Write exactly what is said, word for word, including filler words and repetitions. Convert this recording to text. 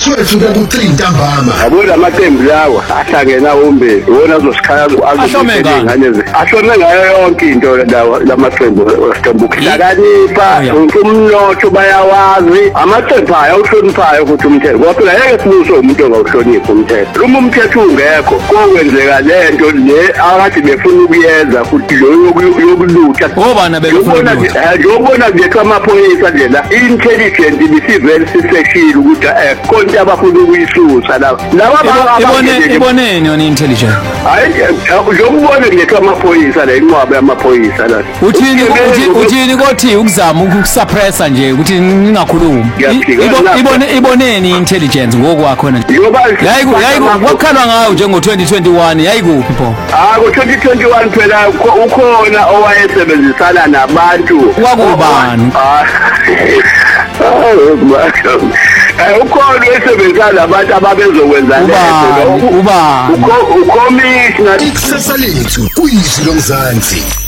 twelve kuya ku three ntambama. Yabona amaqembu lawa ahlangena umbe wona azosikhaya azongane ashone ngayo yonke into lawa lamaqembu wesiqembu hlakanipha umnotho bayawazi amaqembu ayawuhloniphayo ukuthi umthetho kodwa yeke sibuso umuntu ongawuhloniphi umthetho uma umthetho ungekho kokwenzeka lento le akathi befuna ukuyenza futhi lo yokulutha obana befuna ukubona nje amaphoyisa lela intelligent ibisivele siseshile ukuthi eh konke abafuna ukuyisusa la laba ibone iboneni yona intelligent hayi ngiyokubona nje amaphoyisa la inqwabe yamaphoyisa la uthini uthini kothi ukuzama ukusuppressa nje ukuthi ningakhulumi ibone iboneni intelligence ngokwakho na yayiku yayiku wakhalwa ngayo njengo twenty twenty-one yayikuphi pho ah ngo twenty twenty-one phela ukhona owayesebenzisana nabantu kwakubani Eh ukhona esebenzisa labantu ababezokwenza lento uba ukhomishna ikusasa lethu kuyizilo mzansi.